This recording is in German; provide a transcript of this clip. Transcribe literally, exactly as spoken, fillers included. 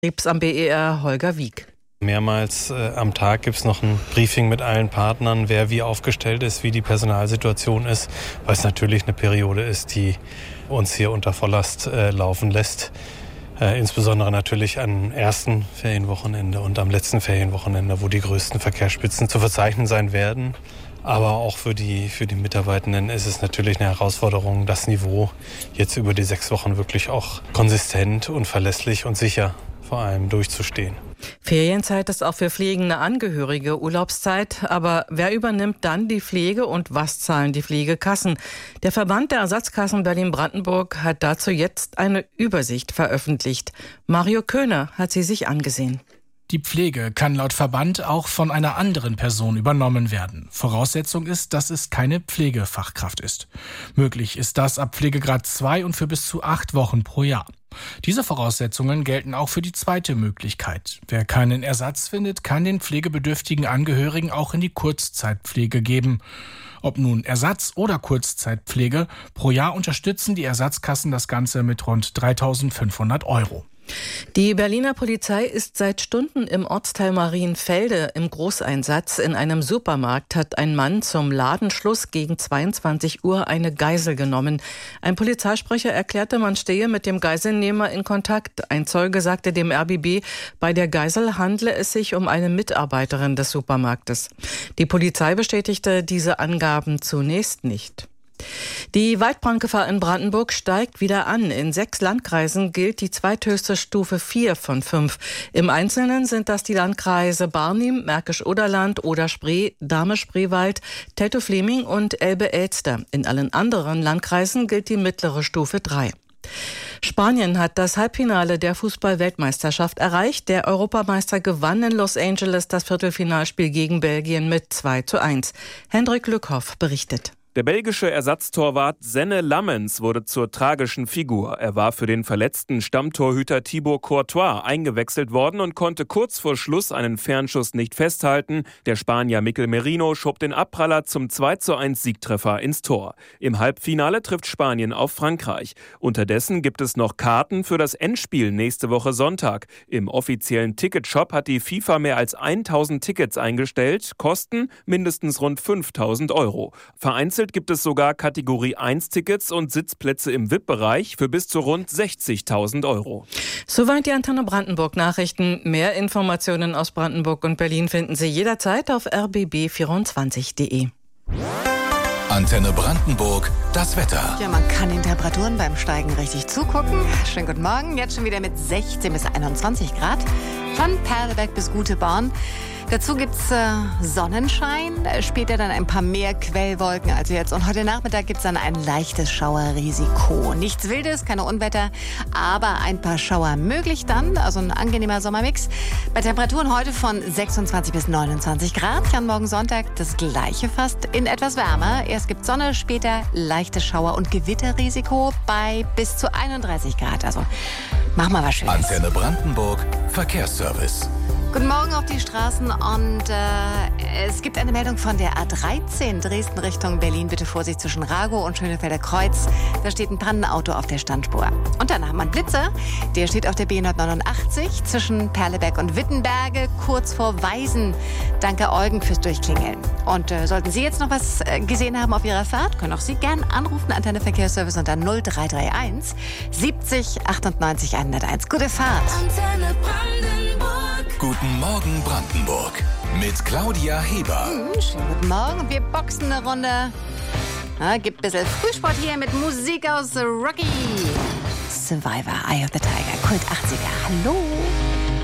Krebs am B E R Holger Wieck. Mehrmals äh, am Tag gibt es noch ein Briefing mit allen Partnern, wer wie aufgestellt ist, wie die Personalsituation ist, weil es natürlich eine Periode ist, die uns hier unter Volllast äh, laufen lässt. Äh, insbesondere natürlich am ersten Ferienwochenende und am letzten Ferienwochenende, wo die größten Verkehrsspitzen zu verzeichnen sein werden. Aber auch für die, für die Mitarbeitenden ist es natürlich eine Herausforderung, das Niveau jetzt über die sechs Wochen wirklich auch konsistent und verlässlich und sicher vor allem durchzustehen. Ferienzeit ist auch für pflegende Angehörige Urlaubszeit. Aber wer übernimmt dann die Pflege und was zahlen die Pflegekassen? Der Verband der Ersatzkassen Berlin-Brandenburg hat dazu jetzt eine Übersicht veröffentlicht. Mario Köhner hat sie sich angesehen. Die Pflege kann laut Verband auch von einer anderen Person übernommen werden. Voraussetzung ist, dass es keine Pflegefachkraft ist. Möglich ist das ab Pflegegrad zwei und für bis zu acht Wochen pro Jahr. Diese Voraussetzungen gelten auch für die zweite Möglichkeit. Wer keinen Ersatz findet, kann den pflegebedürftigen Angehörigen auch in die Kurzzeitpflege geben. Ob nun Ersatz- oder Kurzzeitpflege, pro Jahr unterstützen die Ersatzkassen das Ganze mit rund dreitausendfünfhundert Euro. Die Berliner Polizei ist seit Stunden im Ortsteil Marienfelde im Großeinsatz. In einem Supermarkt hat ein Mann zum Ladenschluss gegen zweiundzwanzig Uhr eine Geisel genommen. Ein Polizeisprecher erklärte, man stehe mit dem Geiselnehmer in Kontakt. Ein Zeuge sagte dem R B B, bei der Geisel handle es sich um eine Mitarbeiterin des Supermarktes. Die Polizei bestätigte diese Angaben zunächst nicht. Die Waldbrandgefahr in Brandenburg steigt wieder an. In sechs Landkreisen gilt die zweithöchste Stufe vier von fünf. Im Einzelnen sind das die Landkreise Barnim, Märkisch-Oderland, Oder-Spree, Dahme-Spreewald, Teltow-Fleming und Elbe-Elster. In allen anderen Landkreisen gilt die mittlere Stufe drei. Spanien hat das Halbfinale der Fußball-Weltmeisterschaft erreicht. Der Europameister gewann in Los Angeles das Viertelfinalspiel gegen Belgien mit zwei zu eins. Hendrik Lückhoff berichtet. Der belgische Ersatztorwart Senne Lammens wurde zur tragischen Figur. Er war für den verletzten Stammtorhüter Thibaut Courtois eingewechselt worden und konnte kurz vor Schluss einen Fernschuss nicht festhalten. Der Spanier Mikel Merino schob den Abpraller zum zwei zu eins Siegtreffer ins Tor. Im Halbfinale trifft Spanien auf Frankreich. Unterdessen gibt es noch Karten für das Endspiel nächste Woche Sonntag. Im offiziellen Ticketshop hat die FIFA mehr als tausend Tickets eingestellt, kosten mindestens rund fünftausend Euro. Vereinzelt gibt es sogar Kategorie eins Tickets und Sitzplätze im V I P-Bereich für bis zu rund sechzigtausend Euro. Soweit die Antenne Brandenburg Nachrichten. Mehr Informationen aus Brandenburg und Berlin finden Sie jederzeit auf r b b vierundzwanzig punkt de. Antenne Brandenburg, das Wetter. Ja, man kann den Temperaturen beim Steigen richtig zugucken. Schönen guten Morgen. Jetzt schon wieder mit sechzehn bis einundzwanzig Grad. Von Perleberg bis Gutebahn. Dazu gibt's äh, Sonnenschein, später dann ein paar mehr Quellwolken als jetzt. Und heute Nachmittag gibt's dann ein leichtes Schauerrisiko. Nichts Wildes, keine Unwetter, aber ein paar Schauer möglich dann. Also ein angenehmer Sommermix. Bei Temperaturen heute von sechsundzwanzig bis neunundzwanzig Grad. Ja, morgen Sonntag das gleiche fast, in etwas wärmer. Erst gibt's Sonne, später leichte Schauer und Gewitterrisiko bei bis zu einunddreißig Grad. Also mach mal was Schönes. Antenne Brandenburg, Verkehrsservice. Guten Morgen auf die Straßen und äh, es gibt eine Meldung von der A dreizehn Dresden Richtung Berlin. Bitte Vorsicht zwischen Ragow und Schönefelder Kreuz. Da steht ein Pannenauto auf der Standspur. Und dann haben wir einen Blitzer. Der steht auf der B hundertneunundachtzig zwischen Perleberg und Wittenberge, kurz vor Weisen. Danke Eugen fürs Durchklingeln. Und äh, sollten Sie jetzt noch was äh, gesehen haben auf Ihrer Fahrt, können auch Sie gern anrufen. Antenne Verkehrsservice unter null drei drei eins siebzig achtundneunzig hunderteins. Gute Fahrt. Antenne Brandenburg. Guten Morgen Brandenburg mit Claudia Heber. Hm, schönen guten Morgen. Wir boxen eine Runde. Na, gibt ein bisschen Frühsport hier mit Musik aus Rocky. Survivor, Eye of the Tiger, Kult achtziger. Hallo.